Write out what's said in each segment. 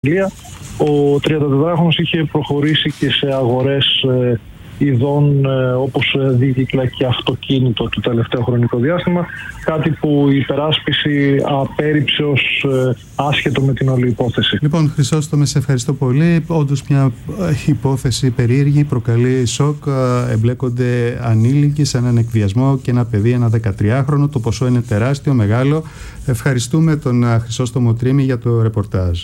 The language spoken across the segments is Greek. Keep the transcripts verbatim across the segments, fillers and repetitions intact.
Ο τριαντατετράχρονος είχε προχωρήσει και σε αγορές ε, ειδών ε, όπως δίκυκλα και αυτοκίνητο το τελευταίο χρονικό διάστημα, κάτι που η υπεράσπιση απέρριψε ως ε, άσχετο με την όλη υπόθεση. Λοιπόν, Χρυσόστομε, σε ευχαριστώ πολύ. Όντως μια υπόθεση περίεργη, προκαλεί σοκ. Εμπλέκονται ανήλικοι σε έναν εκβιασμό και ένα παιδί, ένα δεκατριάχρονο. Το ποσό είναι τεράστιο, μεγάλο. Ευχαριστούμε τον Χρυσόστομο Τρίμη για το ρεπορτάζ.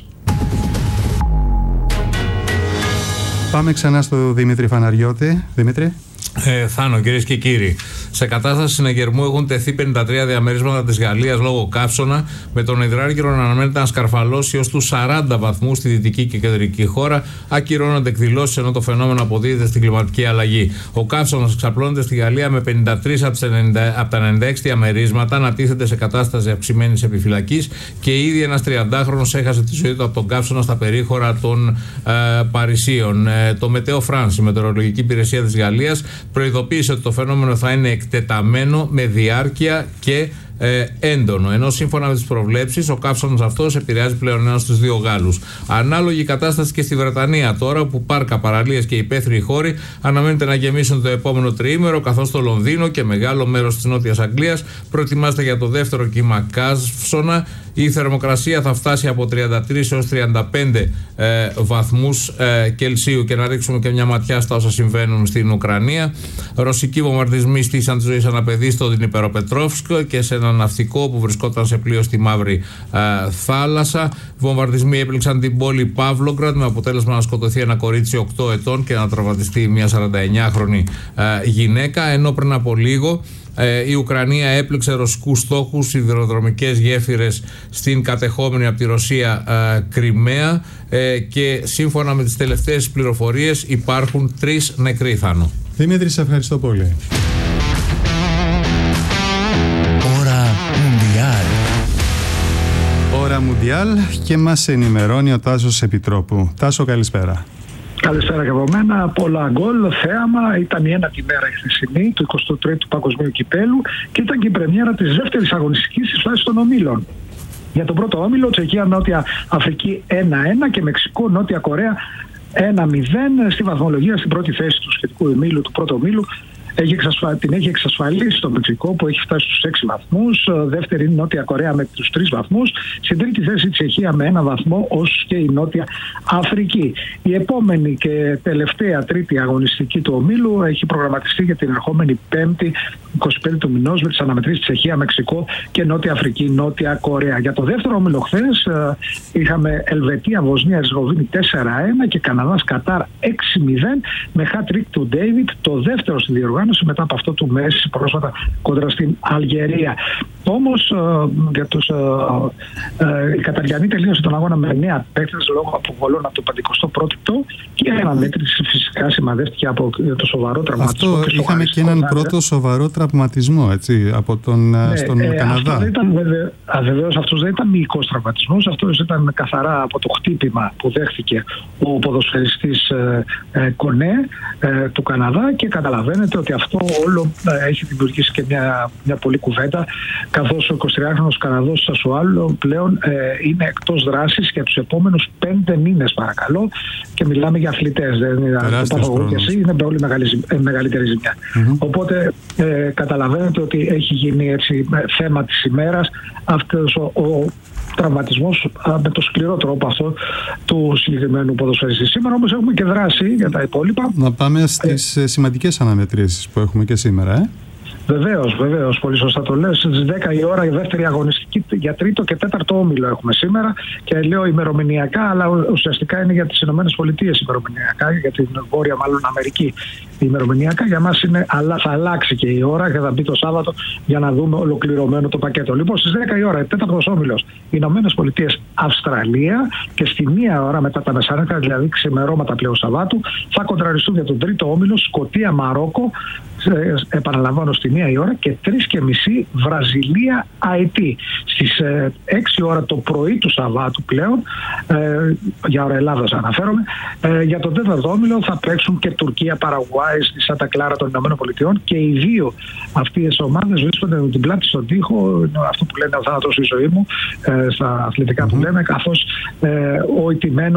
Πάμε ξανά στο Δημήτρη Φαναριώτη. Δημήτρη. Ε, Θάνο, κυρίες και κύριοι, σε κατάσταση συναγερμού έχουν τεθεί πενήντα τρία διαμερίσματα της Γαλλίας λόγω καύσωνα, με τον υδράργυρο να αναμένεται να σκαρφαλώσει ως τους σαράντα βαθμούς στη δυτική και κεντρική χώρα. Ακυρώνονται εκδηλώσεις ενώ το φαινόμενο αποδίδεται στην κλιματική αλλαγή. Ο καύσωνας εξαπλώνεται στη Γαλλία με πενήντα τρία από τα ενενήντα έξι διαμερίσματα να τίθενται σε κατάσταση αυξημένης επιφυλακής και ήδη ένας τριαντάχρονος έχασε τη ζωή του από τον καύσωνα στα περίχωρα των ε, Παρισίων. Ε, το Μετέο Φρανς, η μετεωρολογική υπηρεσία της Γαλλίας, προειδοποίησε ότι το φαινόμενο θα είναι εκτεταμένο με διάρκεια και ε, έντονο, ενώ σύμφωνα με τις προβλέψεις ο καύσωνας αυτός επηρεάζει πλέον ένα στους δύο Γάλλους. Ανάλογη κατάσταση και στη Βρετανία τώρα, που πάρκα, παραλίες και υπαίθριοι χώροι αναμένεται να γεμίσουν το επόμενο τριήμερο, καθώς το Λονδίνο και μεγάλο μέρος της Νότιας Αγγλίας προετοιμάζεται για το δεύτερο κύμα καύσωνα. Η θερμοκρασία θα φτάσει από τριάντα τρία έως τριάντα πέντε ε, βαθμούς ε, Κελσίου. Και να ρίξουμε και μια ματιά στα όσα συμβαίνουν στην Ουκρανία. Ρωσικοί βομβαρδισμοί στήσαν τη ζωή σε ένα παιδί στο Δνιπεροπετρόφσκ και σε ένα ναυτικό που βρισκόταν σε πλοίο στη Μαύρη ε, Θάλασσα. Βομβαρδισμοί έπληξαν την πόλη Παύλογκραντ με αποτέλεσμα να σκοτωθεί ένα κορίτσι οκτώ ετών και να τραυματιστεί μια σαρανταεννιάχρονη ε, γυναίκα. Ενώ πριν από λίγο η Ουκρανία έπληξε ρωσικούς στόχους, σιδηροδρομικές γέφυρες στην κατεχόμενη από τη Ρωσία ε, Κριμαία ε, και σύμφωνα με τις τελευταίες πληροφορίες υπάρχουν τρεις νεκροί, Θάνο. Δημήτρη, σε ευχαριστώ πολύ. Ώρα Μουντιάλ. Ώρα Μουντιάλ και μας ενημερώνει ο Τάσος Επιτρόπου. Τάσο, καλησπέρα. Καλησπέρα και από μένα. Πολλά γκολ, θέαμα. Ήταν η ένατη μέρα η χθεσινή του εικοστού τρίτου Παγκοσμίου Κυπέλου και ήταν και η πρεμιέρα της δεύτερης αγωνιστικής της φάσης των ομίλων. Για τον πρώτο όμιλο, Τσεχία Νότια Αφρική ένα ένα και Μεξικό Νότια Κορέα ένα μηδέν. Στη βαθμολογία, στην πρώτη θέση του σχετικού ομίλου, του πρώτου ομίλου, Έχει εξασφα... την έχει εξασφαλίσει το Μεξικό που έχει φτάσει στους έξι βαθμούς. Δεύτερη είναι η Νότια Κορέα με τους τρεις βαθμούς. Στην τρίτη θέση η Τσεχία με ένα βαθμό, ως και η Νότια Αφρική. Η επόμενη και τελευταία τρίτη αγωνιστική του ομίλου έχει προγραμματιστεί για την ερχόμενη Πέμπτη, εικοστή πέμπτη του μηνός, με τις αναμετρήσεις Τσεχία, Μεξικό και Νότια Αφρική, Νότια Κορέα. Για το δεύτερο όμιλο χθες είχαμε Ελβετία, Βοσνία, Ερζεγοβίνη τέσσερα ένα και Καναδάς Κατάρ έξι μηδέν με hat-trick του Ντέιβιτ, το δεύτερο στη διοργάνωση μετά από αυτό του Μέση πρόσφατα κόντρα στην Αλγερία. Όμως για τους, ε, οι Καταριανοί τελείωσαν τον αγώνα με εννέα παίκτες λόγω αποβολών από το πενηκοστό πρώτο και η αναμέτρηση φυσικά σημαδεύτηκε από το σοβαρό τραυματισμό. Αυτό και είχαμε και έναν πρώτο σοβαρό τραυματισμό, έτσι, από τον, ναι, στον ε, Καναδά. Αυτό δεν ήταν, βέβαια, αβεβαίως αυτός δεν ήταν μυϊκός τραυματισμός, αυτός ήταν καθαρά από το χτύπημα που δέχθηκε ο ποδοσφαιριστής ε, ε, Κονέ ε, του Καναδά και καταλαβαίνετε ότι αυτό όλο ε, έχει δημιουργήσει και μια, μια πολλή κουβέντα, καθώς ο εικοσιτριάχρονος Καναδός Σασουάλο πλέον ε, είναι εκτός δράσης για τους επόμενους πέντε μήνες, παρακαλώ, και μιλάμε για αθλητές, δεν είναι παθογούρκεση, είναι πολύ μεγάλη, μεγαλύτερη ζημιά. Mm-hmm. Οπότε ε, καταλαβαίνετε ότι έχει γίνει έτσι θέμα της ημέρας αυτός ο, ο τραυματισμός με το σκληρό τρόπο αυτό του συγκεκριμένου ποδοσφαιριστή. Σήμερα όμως έχουμε και δράση για τα υπόλοιπα. Να πάμε στις ε, σημαντικές αναμετρήσεις που έχουμε και σήμερα, ε. Βεβαίως, βεβαίως, πολύ σωστά το λες. Στις δέκα η ώρα η δεύτερη αγωνιστική για τρίτο και τέταρτο όμιλο έχουμε σήμερα. Και λέω ημερομηνιακά, αλλά ουσιαστικά είναι για τις Ηνωμένες Πολιτείες ημερομηνιακά, για την Βόρεια μάλλον Αμερική ημερομηνιακά. Για μας είναι, αλλά θα αλλάξει και η ώρα και θα μπει το Σάββατο για να δούμε ολοκληρωμένο το πακέτο. Λοιπόν, στις δέκα η ώρα, τέταρτος όμιλος, Ηνωμένες Πολιτείες Αυστραλία, και στη μία ώρα μετά τα μεσάνυχτα, δηλαδή ξημερώματα πλέον Σαββάτου, θα κοντραριστούν για τον τρίτο όμιλο Σκωτία Μαρόκο. επαναλαμβάνω, στη μία η ώρα, και τρεις και μισή Βραζιλία Αϊτή. Στις ε, έξι ώρα το πρωί του Σαββάτου πλέον, ε, για ώρα Ελλάδας αναφέρομαι, ε, για τον τέταρτο όμιλο θα παίξουν και Τουρκία Παραγουάη στη Σάντα Κλάρα των Ηνωμένων Πολιτειών, και οι δύο αυτές ομάδες βρίσκονται με την πλάτη στον τοίχο, αυτό που λένε ο θάνατος η ζωή μου, ε, στα αθλητικά mm-hmm. που λέμε, καθώς ε, ο ηττημένος